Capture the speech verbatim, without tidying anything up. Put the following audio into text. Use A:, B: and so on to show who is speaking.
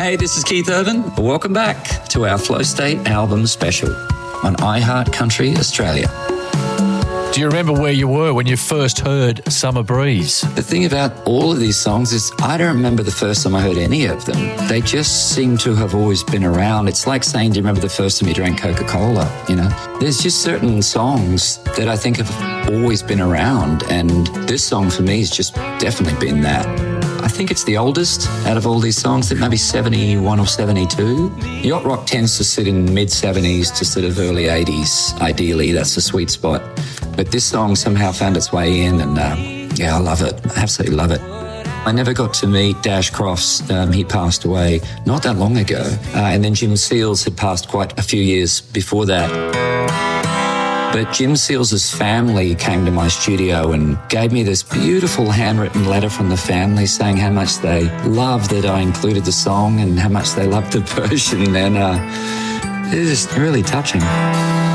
A: Hey, this is Keith Urban. Welcome back to our Flow State album special on iHeart Country Australia.
B: Do you remember where you were when you first heard Summer Breeze?
A: The thing about all of these songs is I don't remember the first time I heard any of them. They just seem to have always been around. It's like saying, do you remember the first time you drank Coca-Cola? You know, there's just certain songs that I think have always been around. And this song for me has just definitely been that. I think it's the oldest out of all these songs, it may be seventy-one or seventy-two. Yacht rock tends to sit in mid-seventies to sort of early eighties, ideally. That's the sweet spot. But this song somehow found its way in, and um, yeah, I love it. I absolutely love it. I never got to meet Dash Crofts. Um, he passed away not that long ago. Uh, and then Jim Seals had passed quite a few years before that. But Jim Seals' family came to my studio and gave me this beautiful handwritten letter from the family saying how much they loved that I included the song and how much they loved the version. And uh, it was just really touching.